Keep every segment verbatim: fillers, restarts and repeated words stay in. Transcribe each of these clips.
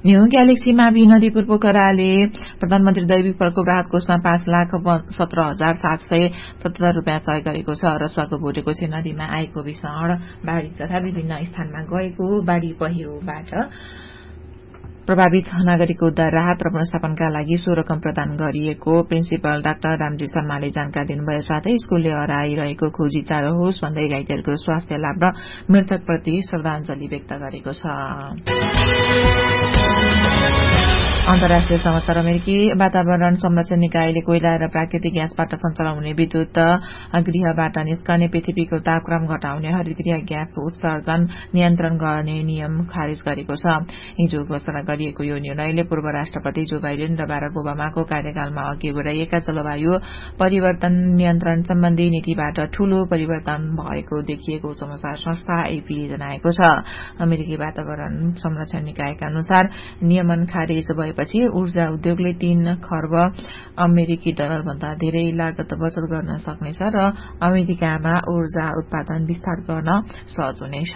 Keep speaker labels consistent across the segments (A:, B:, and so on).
A: New ग्यालेक्सीमा be Nadipur पोखराले प्रधानमन्त्री दैविक प्रकोप राहत कोषमा पाँच लाख सत्र हजार सात सय सत्तर रूपियाँ तय गरेको छ। रसुवाको भोटेकोशी नदीमा आएको भीषण बाढ़ी तथा विभिन्न स्थानमा गएको बाढ़ी पहिरोबाट प्रभावित नागरिकको उद्धार राहत र पुनर्स्थापनका लागि सो रकम प्रदान गरिएको प्रिन्सिपल डाक्टर रामजी शर्माले जानकारी दिनुभयो। साथै स्कूलले हराइरहेको खोजी चाँडो होस् भन्दै घाइतेहरूको स्वास्थ्य लाभ र मृतकप्रति श्रद्धाञ्जली व्यक्त गरेको छ। अन्तर्राष्ट्रिय समाचार। अमेरिकी वातावरण संरक्षण निकायले कोइला र प्राकृतिक ग्यासबाट सञ्चालन हुने विद्युत गृहबाट निस्कने पृथ्वीको तापक्रम घटाउने हरितगृह ग्यास उत्सर्जन नियन्त्रण गर्ने नियम खारेज गरेको छ। हिजो घोषणा गरिएको यो निर्णयले पूर्व राष्ट्रपति जो बाइडेन र बाराक ओबामाको कार्यकालमा अघि बढ़ाइएका जलवायु परिवर्तन नियन्त्रण सम्बन्धी नीतिबाट ठूलो परिवर्तन भएको देखिएको समाचार संस्था एपीले जनाएको छ। अमेरिकी वातावरण संरक्षण निकायका अनुसार नियमन खारेज भए पछि ऊर्जा उद्योगले तीन खर्ब अमेरिकी डलर भन्दा धेरै लागत बचत गर्न सक्नेछ र अमेरिकामा ऊर्जा उत्पादन विस्तार गर्न सहज हुनेछ।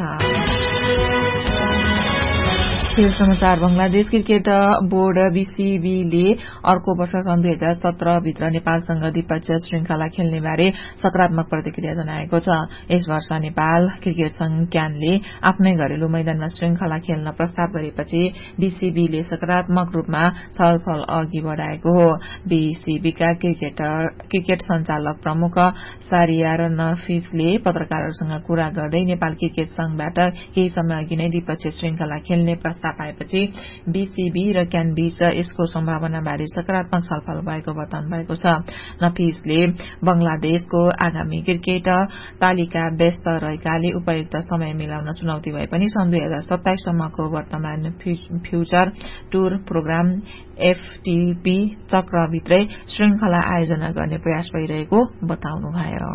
A: खेल समाचार। बंगलादेश क्रिकेट बोर्ड बीसीबीले अर्को वर्ष सन् दुई हजार सत्र भित्र नेपालसँग द्विपक्षीय श्रृंखला खेल्ने बारे सकारात्मक प्रतिक्रिया जनाएको छ। यस वर्ष नेपाल क्रिकेट संघ क्यानले आफ्नै घरेलु मैदानमा श्रृंखला खेल्न प्रस्ताव गरेपछि बीसीबीले सकारात्मक रूपमा छलफल अघि बढ़ाएको हो। बीसीबीका क्रिकेटर क्रिकेट संचालक प्रमुख सारियार नफिसले पत्रकारहरूसँग कुरा गर्दै नेपाल क्रिकेट संघबाट केही समय अघि नै द्विपक्षीय श्रृंखला खेल्ने प्रस्ताव पाएपछि बीसीबी र क्यान बीच यसको सम्भावना बारे सकारात्मक छलफल भएको बताउनु भएको छ। नफिसले बंगलादेशको आगामी क्रिकेट तालिका व्यस्त रहेकाले उपयुक्त समय मिलाउन चुनौती भए पनि सन् दुई हजार सत्ताइस सम्मको वर्तमान फ्यूचर टूर प्रोग्राम एफटीपी चक्रभित्रै श्रृंखला आयोजना गर्ने प्रयास भइरहेको बताउनुभयो।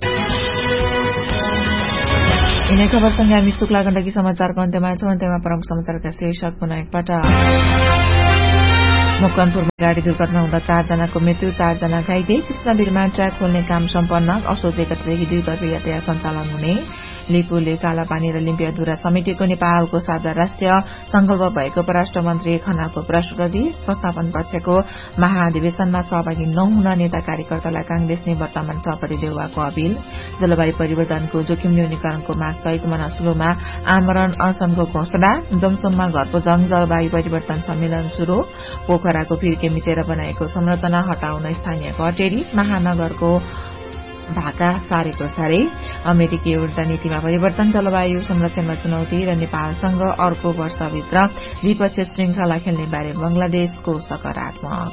A: यिनै खबरसँग हामी शुक्ला गण्डकी समाचारको अन्त्यमा छौं। अन्त्यमा प्रमुख समाचारका शीर्षक पुनः एकपटक। मकवानपुरमा गाड़ी दुर्घटना हुँदा चारजनाको मृत्यु, चारजना घाइते। कृष्णवीरमा ट्र्याक खोल्ने काम सम्पन्न। असोज एकतिदेखि दुईतर्फी यातायात सञ्चालन हुने। लिपुले कालापानी र लिम्पियाधुरा समितिको नेपालको साझा राष्ट्रिय संकल्प भएको परराष्ट्र मन्त्री खनालको प्रश्नप्रति। संस्थापन पक्षको महाधिवेशनमा सहभागी नहुन नेता कार्यकर्तालाई कांग्रेसले वर्तमान सभापति देउवाको अपील। जलवायु परिवर्तनको जोखिम न्यूनीकरणको माग सहित मनसुलुमा आमरण अनसनको घोषणा। जमसममा घरको जंग जलवायु परिवर्तन सम्मेलन शुरू। पोखराको फिर्के मिचेर बनाएको संरचना हटाउन स्थानीयको अटेरी। महानगरको भाका सारेको सारे। अमेरिकी ऊर्जा नीतिमा परिवर्तन, जलवायु संरक्षणमा चुनौती र नेपालसँग अर्को वर्षभित्र द्विपक्षीय श्रृंखला खेल्ने बारे बंगलादेशको सकारात्मक